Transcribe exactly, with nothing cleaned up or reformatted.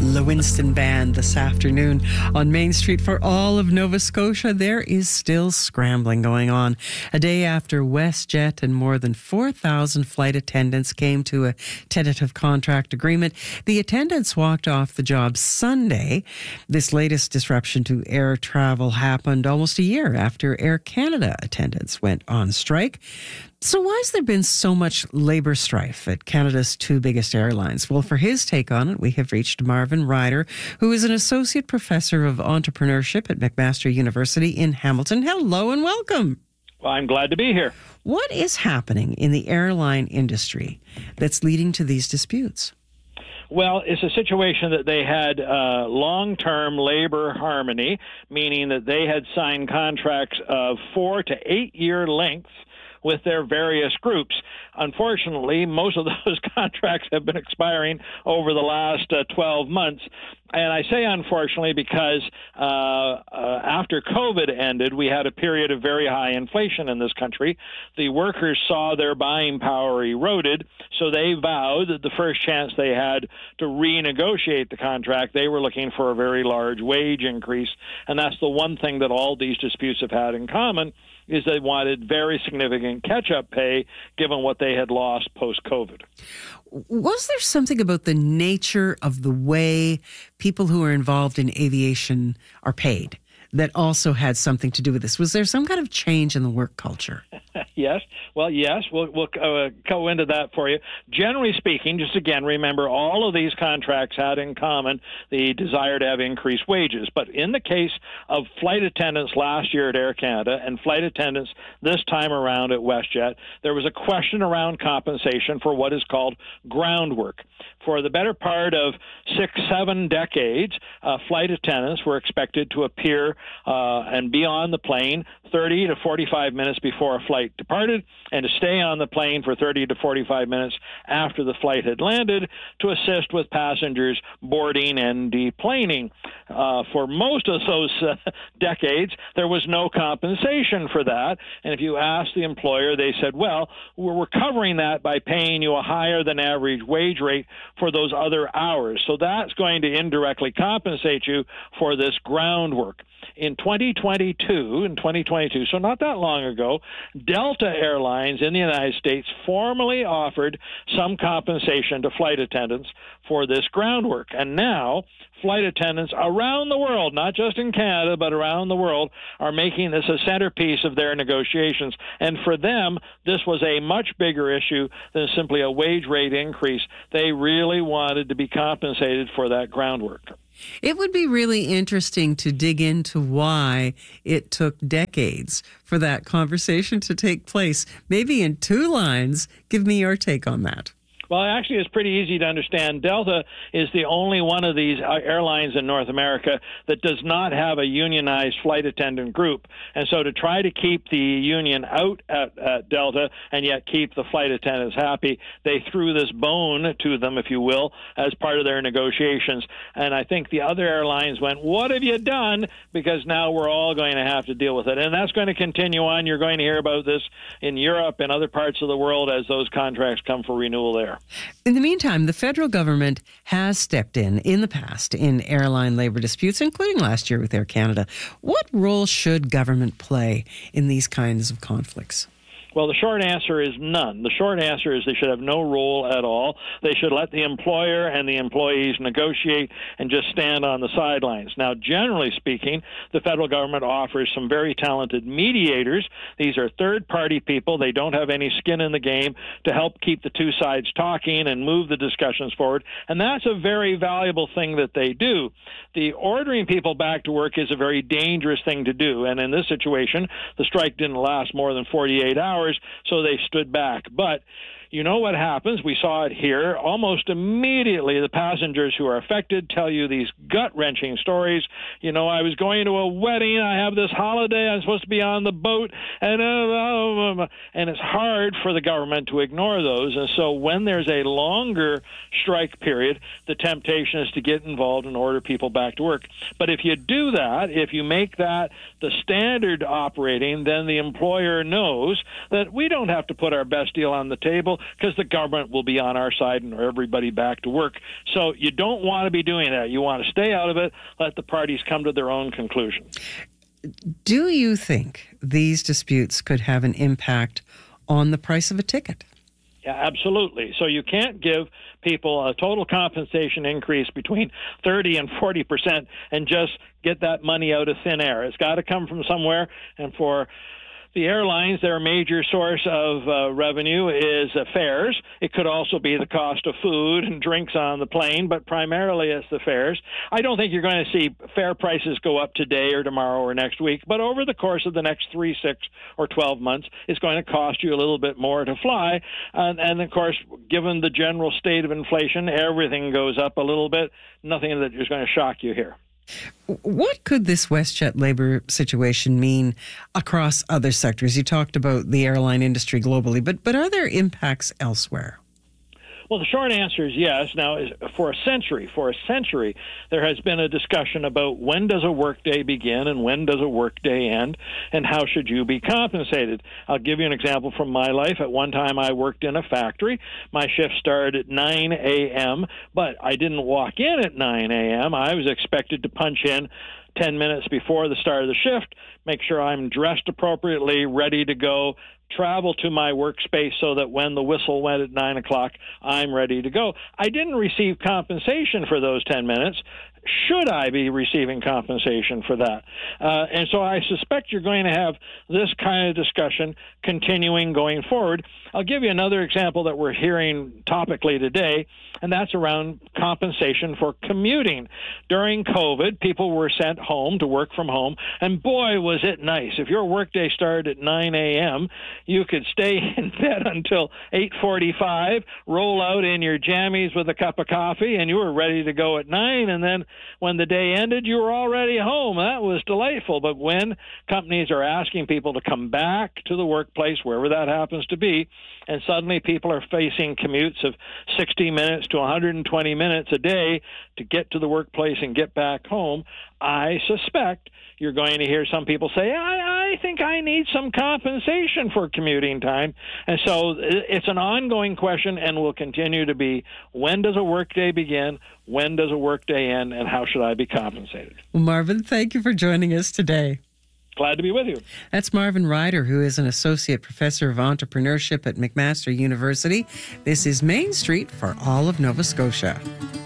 Lewinston Band this afternoon on Main Street. For all of Nova Scotia, there is still scrambling going on. A day after WestJet and more than four thousand flight attendants came to a tentative contract agreement, the attendants walked off the job Sunday. This latest disruption to air travel happened almost a year after Air Canada attendants went on strike. So why has there been so much labour strife at Canada's two biggest airlines? Well, for his take on it, we have reached Marvin Ryder, who is an associate professor of entrepreneurship at McMaster University in Hamilton. Hello and welcome. Well, I'm glad to be here. What is happening in the airline industry that's leading to these disputes? Well, it's a situation that they had uh, long-term labor harmony, meaning that they had signed contracts of four to eight-year lengths with their various groups. Unfortunately, most of those contracts have been expiring over the last uh, twelve months. And I say unfortunately because uh, uh, after COVID ended, we had a period of very high inflation in this country. The workers saw their buying power eroded, so they vowed that the first chance they had to renegotiate the contract, they were looking for a very large wage increase. And that's the one thing that all these disputes have had in common, is they wanted very significant catch-up pay given what they had lost post-COVID. Was there something about the nature of the way people who are involved in aviation are paid that also had something to do with this? Was there some kind of change in the work culture? Yes. Well, yes. We'll, we'll uh, go into that for you. Generally speaking, just again, remember, all of these contracts had in common the desire to have increased wages. But in the case of flight attendants last year at Air Canada and flight attendants this time around at WestJet, there was a question around compensation for what is called ground work. For the better part of six, seven decades, uh, flight attendants were expected to appear uh, and be on the plane thirty to forty-five minutes before a flight departed, and to stay on the plane for thirty to forty-five minutes after the flight had landed to assist with passengers boarding and deplaning. Uh, for most of those uh, decades, there was no compensation for that. And if you asked the employer, they said, well, we're covering that by paying you a higher than average wage rate for those other hours. So that's going to indirectly compensate you for this groundwork. In twenty twenty-two, in twenty twenty-two, so not that long ago, Delta Airlines in the United States formally offered some compensation to flight attendants for this groundwork. And now flight attendants around the world, not just in Canada, but around the world, are making this a centerpiece of their negotiations. And for them, this was a much bigger issue than simply a wage rate increase. They really wanted to be compensated for that groundwork. It would be really interesting to dig into why it took decades for that conversation to take place. Maybe in two lines, give me your take on that. Well, actually, it's pretty easy to understand. Delta is the only one of these airlines in North America that does not have a unionized flight attendant group. And so to try to keep the union out at, at Delta and yet keep the flight attendants happy, they threw this bone to them, if you will, as part of their negotiations. And I think the other airlines went, what have you done? Because now we're all going to have to deal with it. And that's going to continue on. You're going to hear about this in Europe and other parts of the world as those contracts come for renewal there. In the meantime, the federal government has stepped in in the past in airline labor disputes, including last year with Air Canada. What role should government play in these kinds of conflicts? Well, the short answer is none. The short answer is they should have no role at all. They should let the employer and the employees negotiate and just stand on the sidelines. Now, generally speaking, the federal government offers some very talented mediators. These are third-party people. They don't have any skin in the game to help keep the two sides talking and move the discussions forward. And that's a very valuable thing that they do. The ordering people back to work is a very dangerous thing to do. And in this situation, the strike didn't last more than forty-eight hours. So they stood back. But you know what happens? We saw it here. Almost immediately, the passengers who are affected tell you these gut-wrenching stories. You know, I was going to a wedding. I have this holiday. I'm supposed to be on the boat. And, uh, and it's hard for the government to ignore those. And so when there's a longer strike period, the temptation is to get involved and order people back to work. But if you do that, if you make that the standard operating, then the employer knows that we don't have to put our best deal on the table. because the government will be on our side and everybody back to work. So you don't want to be doing that. You want to stay out of it, let the parties come to their own conclusion. Do you think these disputes could have an impact on the price of a ticket? Yeah, absolutely. So you can't give people a total compensation increase between thirty and forty percent and just get that money out of thin air. It's got to come from somewhere, and for the airlines, their major source of uh, revenue is uh, fares. It could also be the cost of food and drinks on the plane, but primarily it's the fares. I don't think you're going to see fare prices go up today or tomorrow or next week, but over the course of the next three, six, or twelve months, it's going to cost you a little bit more to fly. And, and of course, given the general state of inflation, everything goes up a little bit. Nothing that is going to shock you here. What could this WestJet labor situation mean across other sectors? You talked about the airline industry globally, but but are there impacts elsewhere? Well, the short answer is yes. Now, for a century, for a century, there has been a discussion about when does a workday begin and when does a workday end, and how should you be compensated. I'll give you an example from my life. At one time, I worked in a factory. My shift started at nine a.m., but I didn't walk in at nine a.m. I was expected to punch in ten minutes before the start of the shift, make sure I'm dressed appropriately, ready to go, travel to my workspace so that when the whistle went at nine o'clock, I'm ready to go. I didn't receive compensation for those ten minutes. Should I be receiving compensation for that? Uh, and so I suspect you're going to have this kind of discussion continuing going forward. I'll give you another example that we're hearing topically today, and that's around compensation for commuting. During COVID, people were sent home to work from home, and boy, was it nice. If your workday started at nine a.m., you could stay in bed until eight forty-five, roll out in your jammies with a cup of coffee, and you were ready to go at nine, and then when the day ended, you were already home. That was delightful. But when companies are asking people to come back to the workplace, wherever that happens to be, and suddenly people are facing commutes of sixty minutes to one hundred twenty minutes a day to get to the workplace and get back home, I suspect you're going to hear some people say, I, I think I need some compensation for commuting time. And so it's an ongoing question and will continue to be, when does a workday begin? When does a workday end? And how should I be compensated? Well, Marvin, thank you for joining us today. Glad to be with you. That's Marvin Ryder, who is an associate professor of entrepreneurship at McMaster University. This is Main Street for all of Nova Scotia.